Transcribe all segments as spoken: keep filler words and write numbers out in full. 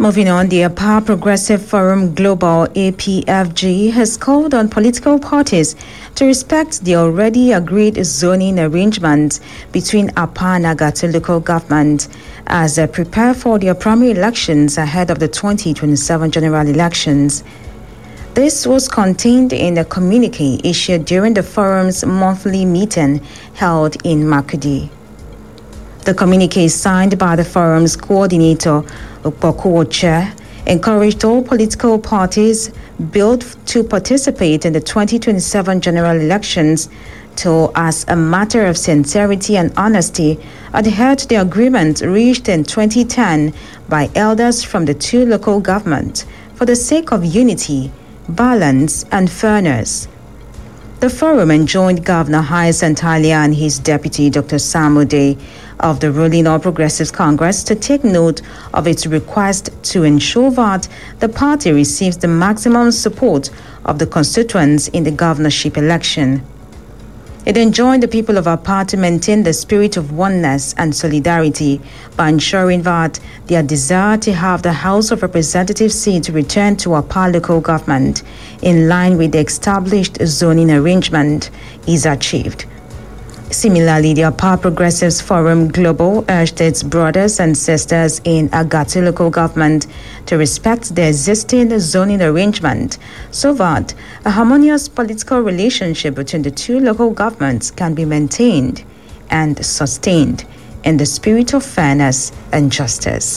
Moving on, the APA Progressive Forum Global A P F G has called on political parties to respect the already agreed zoning arrangements between A P A and Agatu local government as they prepare for their primary elections ahead of the twenty twenty-seven general elections. This was contained in a communique issued during the forum's monthly meeting held in Makurdi. The communique signed by the forum's coordinator, Ukpoku Chair, encouraged all political parties billed to participate in the twenty twenty-seven general elections to, as a matter of sincerity and honesty, adhere to the agreement reached in twenty ten by elders from the two local governments for the sake of unity, balance, and fairness. The forum enjoined Governor Hyacinth Alia and his deputy, Doctor Sam Ude, of the ruling All Progressives Congress to take note of its request to ensure that the party receives the maximum support of the constituents in the governorship election. It enjoined the people of A P A to maintain the spirit of oneness and solidarity by ensuring that their desire to have the House of Representatives seat return to A P A local government in line with the established zoning arrangement is achieved. Similarly, the A P A Progressives Forum Global urged its brothers and sisters in Agatu local government to respect the existing zoning arrangement so that a harmonious political relationship between the two local governments can be maintained and sustained in the spirit of fairness and justice.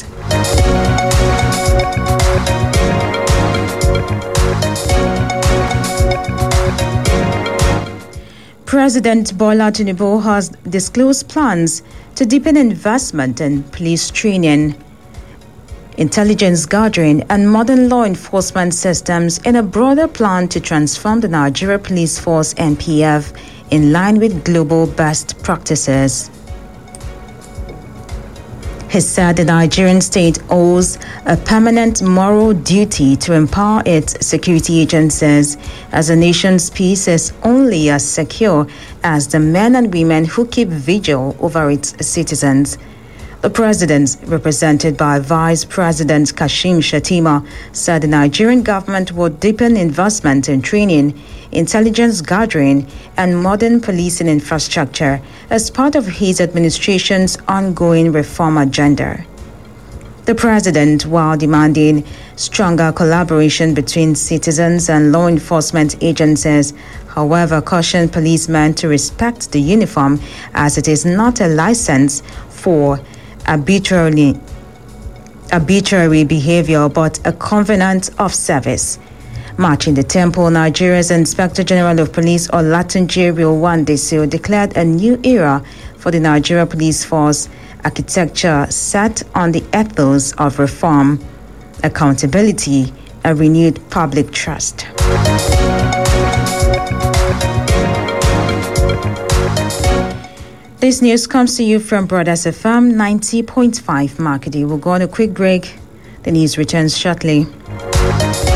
President Bola Tinubu has disclosed plans to deepen investment in police training, intelligence gathering, and modern law enforcement systems in a broader plan to transform the Nigeria Police Force N P F in line with global best practices. He said the Nigerian state owes a permanent moral duty to empower its security agencies, as the nation's peace is only as secure as the men and women who keep vigil over its citizens. The president, represented by Vice President Kashim Shettima, said the Nigerian government would deepen investment in training, intelligence gathering, and modern policing infrastructure as part of his administration's ongoing reform agenda. The president, while demanding stronger collaboration between citizens and law enforcement agencies, however, cautioned policemen to respect the uniform as it is not a license for arbitrarily arbitrary behavior but a covenant of service. Marching the temple, Nigeria's Inspector General of Police Olatunji Rilwandesio declared a new era for the Nigeria Police Force, architecture set on the ethos of reform, accountability, and renewed public trust. This news comes to you from Brothers F M ninety point five Makurdi. We'll go on a quick break. The news returns shortly.